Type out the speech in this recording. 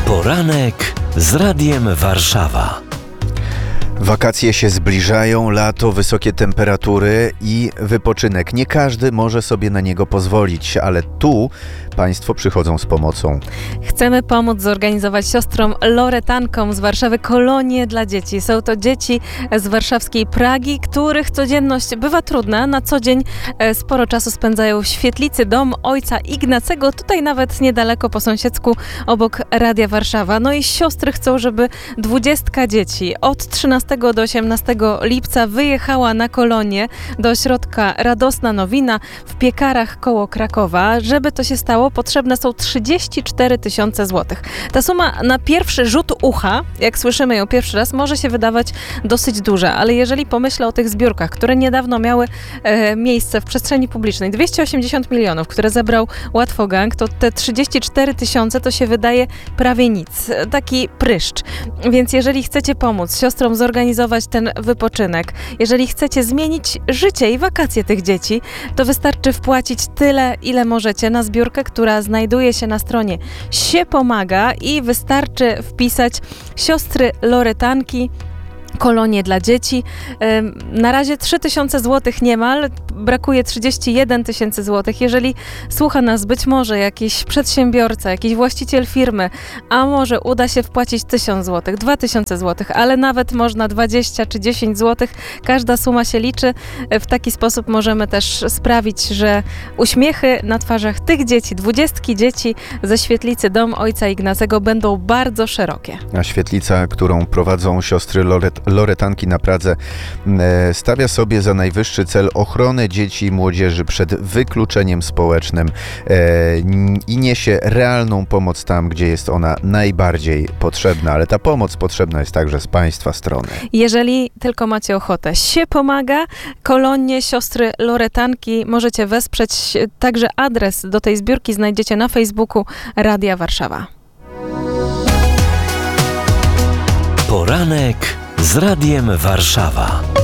Poranek z Radiem Warszawa. Wakacje się zbliżają, lato, wysokie temperatury i wypoczynek. Nie każdy może sobie na niego pozwolić, ale tu państwo przychodzą z pomocą. Chcemy pomóc zorganizować siostrom Loretankom z Warszawy kolonie dla dzieci. Są to dzieci z warszawskiej Pragi, których codzienność bywa trudna. Na co dzień sporo czasu spędzają w świetlicy Dom Ojca Ignacego, tutaj nawet niedaleko po sąsiedzku obok Radia Warszawa. No i siostry chcą, żeby 20 dzieci od 13 do 18 lipca wyjechała na kolonie do ośrodka Radosna Nowina w Piekarach koło Krakowa. Żeby to się stało, potrzebne są 34 000 złotych. Ta suma na pierwszy rzut ucha, jak słyszymy ją pierwszy raz, może się wydawać dosyć duża, ale jeżeli pomyślę o tych zbiórkach, które niedawno miały miejsce w przestrzeni publicznej, 280 milionów, które zebrał Łatwogang, to te 34 000 to się wydaje prawie nic. Taki pryszcz. Więc jeżeli chcecie pomóc siostrom zorganizować ten wypoczynek, jeżeli chcecie zmienić życie i wakacje tych dzieci, to wystarczy wpłacić tyle, ile możecie na zbiórkę, która znajduje się na stronie Sie Pomaga i wystarczy wpisać siostry Loretanki, kolonie dla dzieci. Na razie 3000 złotych niemal, brakuje 31 000 złotych. Jeżeli słucha nas być może jakiś przedsiębiorca, jakiś właściciel firmy, a może uda się wpłacić 1000 złotych, 2000 złotych, ale nawet można 20 czy 10 złotych. Każda suma się liczy. W taki sposób możemy też sprawić, że uśmiechy na twarzach tych dzieci, 20 dzieci ze świetlicy Dom Ojca Ignacego będą bardzo szerokie. A świetlica, którą prowadzą siostry Loretanki na Pradze, stawia sobie za najwyższy cel ochronę dzieci i młodzieży przed wykluczeniem społecznym i niesie realną pomoc tam, gdzie jest ona najbardziej potrzebna, ale ta pomoc potrzebna jest także z państwa strony. Jeżeli tylko macie ochotę, Sie Pomaga, kolonie siostry Loretanki, możecie wesprzeć. Także adres do tej zbiórki znajdziecie na Facebooku Radia Warszawa. Poranek z Radiem Warszawa.